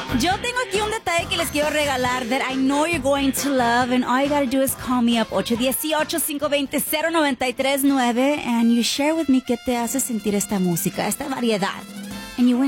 Yo tengo aquí un detalle que les quiero regalar that I know you're going to love, and all you gotta do is call me up 818-520-0939 and you share with me qué te hace sentir esta música, esta variedad. And you win.